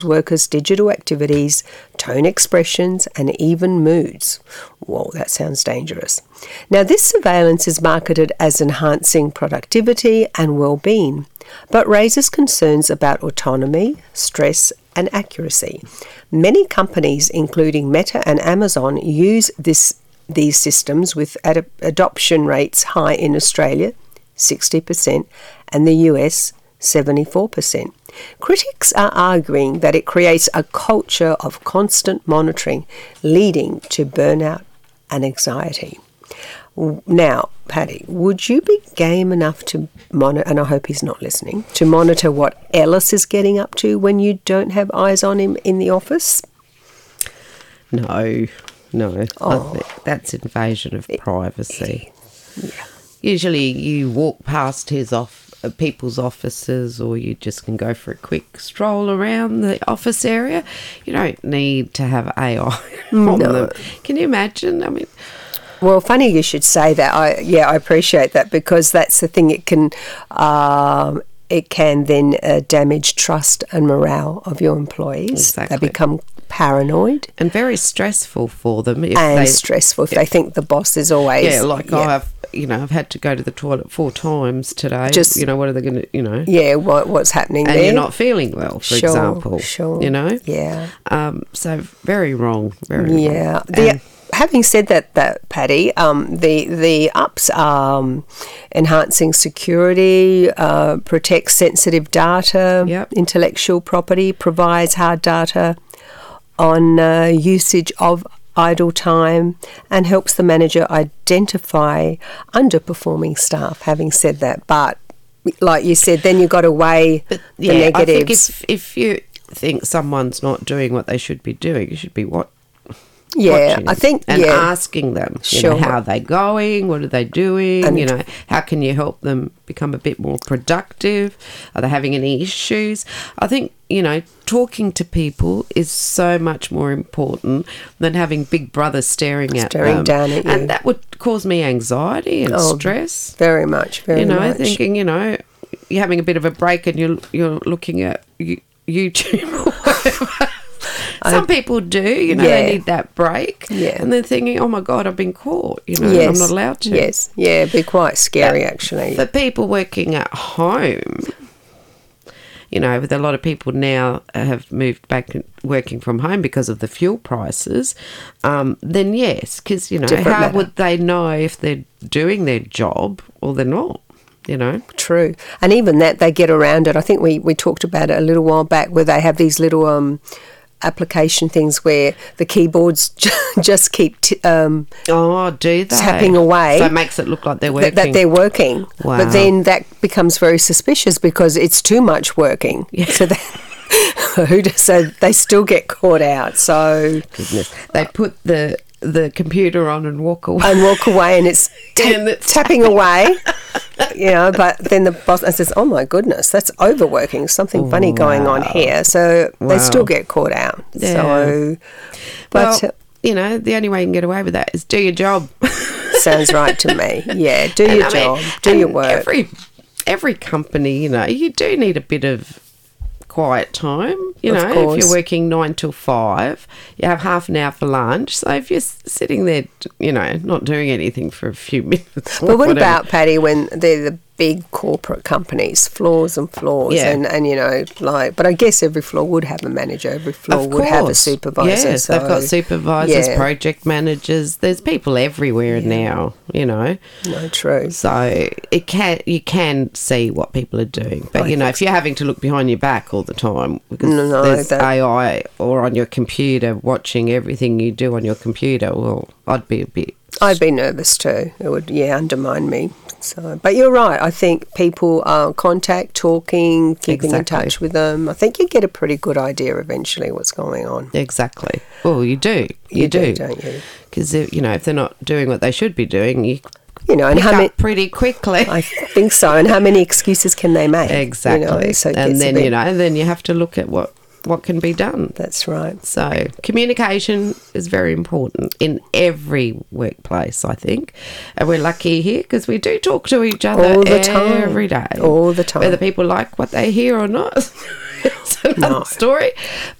workers' digital activities, tone expressions, and even moods. Whoa, that sounds dangerous. Now, this surveillance is marketed as enhancing productivity and well-being, but raises concerns about autonomy, stress, and accuracy. Many companies, including Meta and Amazon, use these systems with adoption rates high in Australia, 60%, and the US, 74%. Critics are arguing that it creates a culture of constant monitoring, leading to burnout and anxiety. Now, Paddy, would you be game enough to monitor, and I hope he's not listening, to monitor what Ellis is getting up to when you don't have eyes on him in the office? No. Oh. That's invasion of privacy. Yeah. Usually you walk past people's offices, or you just can go for a quick stroll around the office area. You don't need to have AI on them. Can you imagine? I mean... Well, funny you should say that. I appreciate that, because that's the thing. It can then damage trust and morale of your employees. Exactly. They become paranoid. And very stressful for them. Stressful if they think the boss is always... Yeah, I've had to go to the toilet 4 times today. What are they going to, Yeah, what's happening and there? you're not feeling well, for example. Sure. Yeah. So very wrong. Very wrong. Having said that, Paddy, the ups are enhancing security, protects sensitive data, intellectual property, provides hard data on usage of idle time, and helps the manager identify underperforming staff. Having said that, but like you said, then you've got to weigh the negatives. I think if you think someone's not doing what they should be doing, you should be watching I think, and asking them, how are they going? What are they doing? And how can you help them become a bit more productive? Are they having any issues? I think, talking to people is so much more important than having Big Brother staring down at you. And that would cause me anxiety and stress. Very much, very much. Thinking, you're having a bit of a break and you're looking at YouTube or whatever. Some people do, they need that break. Yeah. And they're thinking, oh, my God, I've been caught. I'm not allowed to. Yes, yeah, it'd be quite scary, actually. For people working at home, with a lot of people now have moved back working from home because of the fuel prices, then yes, because, how would they know if they're doing their job or they're not? True. And even that, they get around it. I think we talked about it a little while back, where they have these little application things where the keyboards just keep do they? Tapping away. So it makes it look like they're working. That they're working. Wow. But then that becomes very suspicious because it's too much working. Yeah. So they still get caught out. So goodness, they put the computer on and walk away. And it's tapping away. But then the boss says, oh my goodness, that's overworking, something funny going on here. So they still get caught out. Yeah. So, but the only way you can get away with that is do your job. Sounds right to me. Yeah, do your job, do your work. Every company, you do need a bit of quiet time. If you're working 9 till 5, you have half an hour for lunch. So if you're sitting there, not doing anything for a few minutes. But what about, Paddy, when they're the big corporate companies, floors and floors, and but I guess every floor would have a manager, every floor would have a supervisor. Yes, they've got supervisors, project managers. There's people everywhere now, No, true. So you can see what people are doing. But, if you're having to look behind your back all the time because there's AI or on your computer watching everything you do on your computer, well, I'd be nervous too. It would, undermine me. So, but you're right. I think people contact, talking, keeping in touch with them. I think you get a pretty good idea eventually what's going on. Exactly. Well, you do. You do, don't you? Because if they're not doing what they should be doing, and pick up pretty quickly. I think so. And how many excuses can they make? Exactly. So and then then you have to look at what can be done. That's right. So communication is very important in every workplace, I think. And we're lucky here because we do talk to each other all the time, every day. All the time. Whether people like what they hear or not. another story.